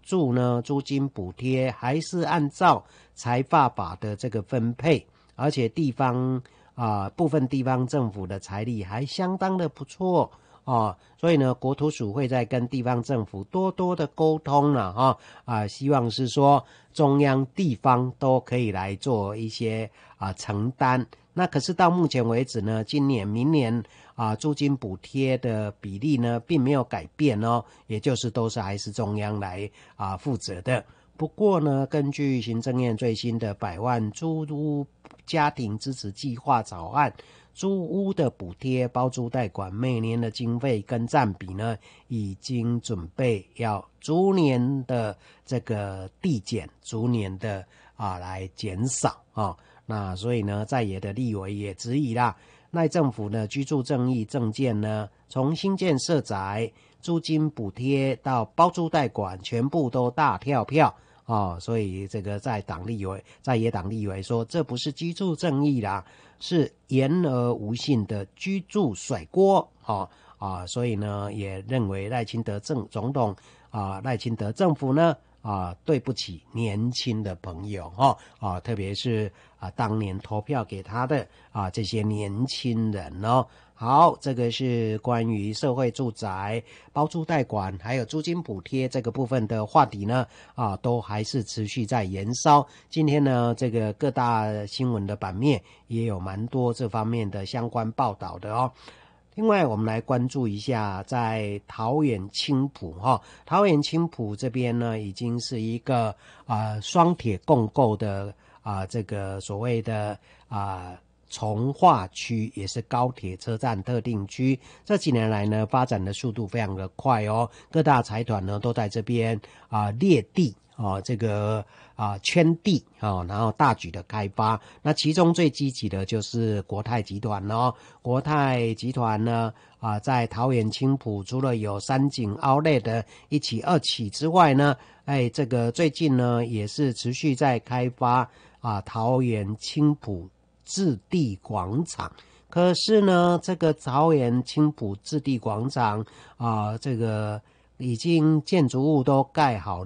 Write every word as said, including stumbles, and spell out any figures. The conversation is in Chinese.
助呢，租金补贴还是按照财发法的这个分配，而且地方啊、呃、部分地方政府的财力还相当的不错哦，所以呢，国土署会在跟地方政府多多的沟通了哈啊，希望是说中央地方都可以来做一些啊承担。那可是到目前为止呢，今年、明年啊租金补贴的比例呢，并没有改变哦，也就是都是还是中央来啊负责的。不过呢，根据行政院最新的百万租屋家庭支持计划草案，租屋的补贴、包租代管每年的经费跟占比呢，已经准备要逐年的这个递减，逐年的啊来减少啊。那所以呢，在野的立委也质疑啦，赖政府的居住正义政见呢，从新建社宅、租金补贴到包租代管，全部都大跳票。哦，所以这个在党立委、在野党立委说，这不是居住正义啦，是言而无信的居住甩锅。哦啊，所以呢，也认为赖清德政总统啊，赖清德政府呢啊，对不起年轻的朋友哈啊，特别是啊当年投票给他的啊这些年轻人哦。好，这个是关于社会住宅、包租代管还有租金补贴这个部分的话题呢，啊，都还是持续在延烧。今天呢，这个各大新闻的版面也有蛮多这方面的相关报道的哦。另外，我们来关注一下，在桃园青埔哈、哦，桃园青埔这边呢，已经是一个啊双铁共构的啊这个所谓的啊。从化区也是高铁车站特定区，这几年来呢，发展的速度非常的快哦。各大财团呢都在这边啊、呃、列地啊、哦，这个啊、呃、圈地啊、哦，然后大举的开发。那其中最积极的就是国泰集团哦。国泰集团呢啊、呃，在桃园青埔除了有三井 Outlet 的一期、二期之外呢，哎，这个最近呢也是持续在开发啊桃园青埔置地广场，可是呢，这个桃园青埔置地广场啊、呃，这个已经建筑物都盖好了。